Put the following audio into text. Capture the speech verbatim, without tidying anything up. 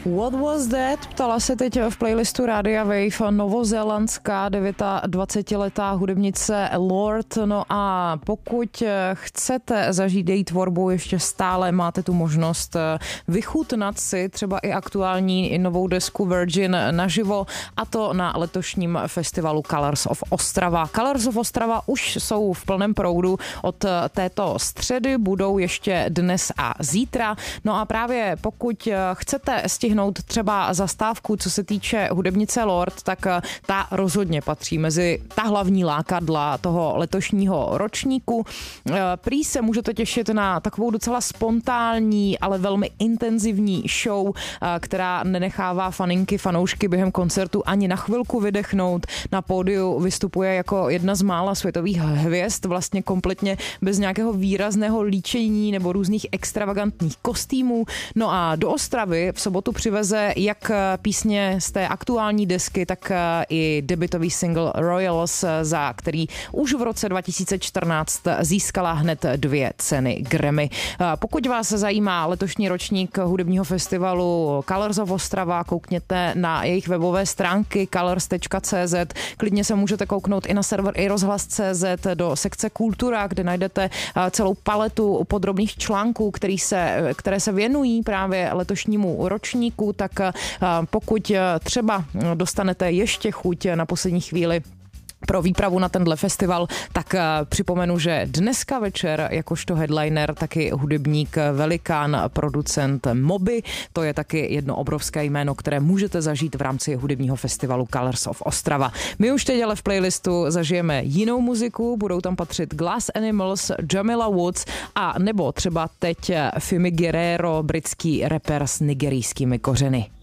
What was that? Ptala se teď v playlistu Rádia Wave novozélandská dvacetiletá hudebnice Lorde. No a pokud chcete zažít její tvorbu, ještě stále máte tu možnost vychutnat si třeba i aktuální novou desku Virgin naživo, a to na letošním festivalu Colors of Ostrava. Colors of Ostrava už jsou v plném proudu od této středy, budou ještě dnes a zítra. No a právě pokud chcete stihnout třeba zastávku, co se týče hudebnice Lorde, tak ta rozhodně patří mezi ta hlavní lákadla toho letošního ročníku. Prý se můžete těšit na takovou docela spontánní, ale velmi intenzivní show, která nenechává faninky, fanoušky během koncertu ani na chvilku vydechnout. Na pódiu vystupuje jako jedna z mála světových hvězd, vlastně kompletně bez nějakého výrazného líčení nebo různých extravagantních kostýmů. No a do Ostravy v sobotu přiveze jak písně z té aktuální desky, tak i debutový single Royals, za který už v roce dva tisíce čtrnáct získala hned dvě ceny Grammy. Pokud vás zajímá letošní ročník hudebního festivalu Colors of Ostrava, koukněte na jejich webové stránky colors tečka cé zet. Klidně se můžete kouknout i na server i rozhlas tečka cé zet do sekce Kultura, kde najdete celou paletu podrobných článků, který se, které se věnují právě letošnímu ročníku. Tak pokud třeba dostanete ještě chuť na poslední chvíli pro výpravu na tenhle festival, tak připomenu, že dneska večer jakožto headliner taky hudebník, velikán, producent Moby. To je taky jedno obrovské jméno, které můžete zažít v rámci hudebního festivalu Colors of Ostrava. My už teď ale v playlistu zažijeme jinou muziku, budou tam patřit Glass Animals, Jamila Woods a nebo třeba teď Fimi Guerrero, britský rapper s nigerijskými kořeny.